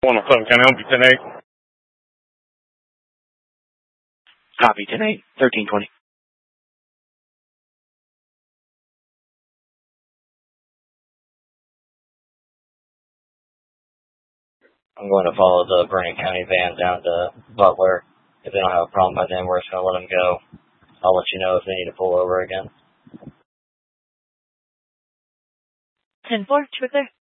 107, can I help you tonight? Copy, 10-8, 1320. I'm going to follow the Vernon County van down to Butler. If they don't have a problem by then, we're just going to let them go. I'll let you know if they need to pull over again. 10-4, Trigger.